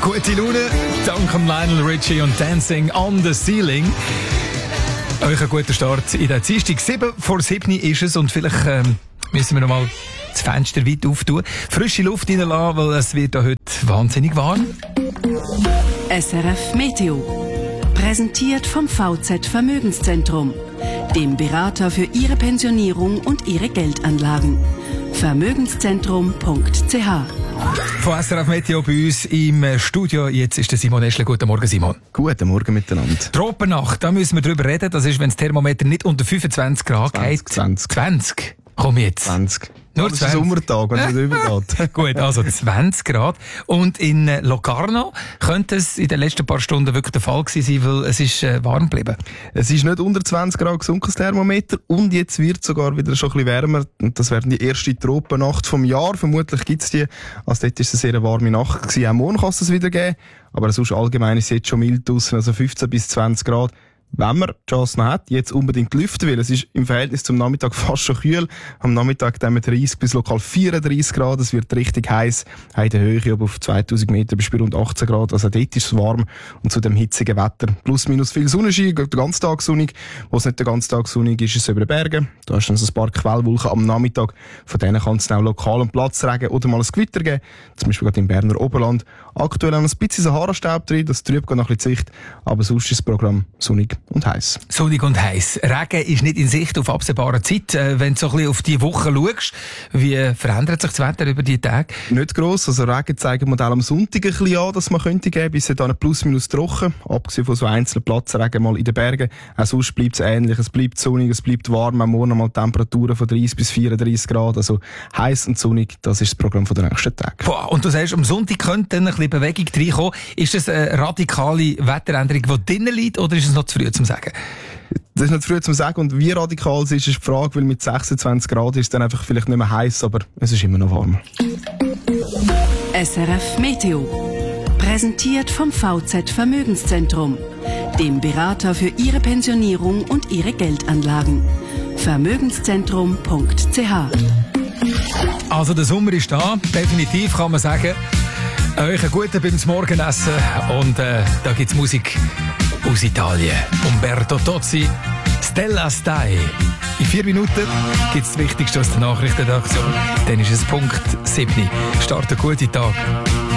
Gute Laune, dank Lionel Richie und Dancing on the Ceiling. Euch ein guter Start in der Dienstag. 7:07 ist es und vielleicht müssen wir noch mal das Fenster weit auftun. Frische Luft reinlassen, weil es wird heute wahnsinnig warm. SRF Meteo. Präsentiert vom VZ Vermögenszentrum, dem Berater für Ihre Pensionierung und Ihre Geldanlagen. Vermögenszentrum.ch. Von SRF Meteo bei uns im Studio. Jetzt ist der Simon Eschle. Guten Morgen, Simon. Guten Morgen miteinander. Tropennacht, da müssen wir drüber reden. Das ist, wenn das Thermometer nicht unter 25 Grad geht. 20. Komm jetzt. 20. Nur das ist ein Sommertag, wenn es nicht übergeht. Gut, also 20 Grad. Und in Locarno könnte es in den letzten paar Stunden wirklich der Fall gewesen sein, weil es ist warm geblieben. Es ist nicht unter 20 Grad gesunken, das Thermometer. Und jetzt wird es sogar wieder schon ein bisschen wärmer. Und das wäre die erste Tropennacht vom Jahr. Vermutlich gibt es die. Also dort war es eine sehr warme Nacht gewesen. Auch morgen kann es das wieder geben. Aber sonst allgemein ist es jetzt schon mild draussen, also 15 bis 20 Grad. Wenn man die Chance noch hat, jetzt unbedingt lüften will. Es ist im Verhältnis zum Nachmittag fast schon kühl. Am Nachmittag haben wir 30 bis lokal 34 Grad. Es wird richtig heiß. In der Höhe oben auf 2000 Meter bis bei rund 18 Grad. Also dort ist es warm. Und zu dem hitzigen Wetter plus minus viel Sonnenschein, den ganzen Tag sonnig. Wo es nicht den ganzen Tag sonnig ist, ist es über den Bergen. Da hast du dann so ein paar Quellwolken am Nachmittag. Von denen kann es auch lokal einen Platzregen oder mal ein Gewitter geben. Zum Beispiel gerade im Berner Oberland. Aktuell auch ein bisschen Sahara-Staub drin. Das trübt noch ein bisschen die Sicht. Aber sonst ist das Programm sonnig und heiß. Sonnig und heiß. Regen ist nicht in Sicht auf absehbare Zeit. Wenn du so ein bisschen auf die Woche schaust, wie verändert sich das Wetter über die Tage? Nicht gross. Also Regen zeigen Modell am Sonntag ein bisschen an, dass man könnte geben, bis dann plus minus trocken. Abgesehen von so einzelnen Platzregen mal in den Bergen. Auch sonst bleibt es ähnlich. Es bleibt sonnig, es bleibt warm. Auch morgen mal Temperaturen von 30 bis 34 Grad. Also heiß und sonnig, das ist das Programm der nächsten Tage. Boah, und du sagst, am Sonntag könnte dann ein bisschen Bewegung reinkommen. Ist das eine radikale Wetteränderung, die drinnen liegt, oder ist es noch zu früh zum Sagen? Das ist nicht zu früh zum Sagen. Und wie radikal es ist die Frage, weil mit 26 Grad ist es dann einfach vielleicht nicht mehr heiß, aber es ist immer noch warm. SRF Meteo. Präsentiert vom VZ Vermögenszentrum, dem Berater für Ihre Pensionierung und Ihre Geldanlagen. Vermögenszentrum.ch. Also der Sommer ist da, definitiv kann man sagen. Euch einen guten beim Morgenessen und da gibt's Musik aus Italien. Umberto Tozzi, Stella Stai. In 4 Minuten gibt's das Wichtigste aus der Nachrichtenredaktion. Dann ist es Punkt 7. Start einen guten Tag.